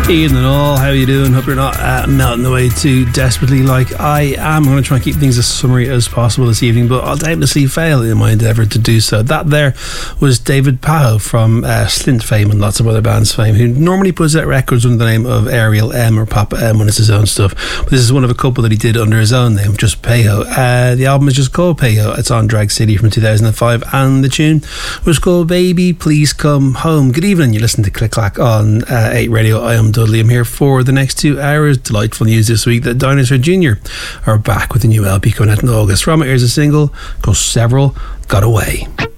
Ian and all, how you doing? Hope you're not melting away too desperately like I am. I'm going to try and keep things as summary as possible this evening, but I'll doubtlessly fail in my endeavour to do so. That there was David Pajo from Slint fame and lots of other bands fame, who normally puts out records under the name of Ariel M or Papa M when it's his own stuff, but this is one of a couple that he did under his own name, just Pajo. The album is just called Pajo. It's on Drag City from 2005, and the tune was called Baby Please Come Home. Good evening, you listen to Click Clack on 8 Radio. I am Dudley. I'm here for the next 2 hours. Delightful news this week that Dinosaur Jr. are back with a new LP coming out in August. From it, here's a single called Several Got Away.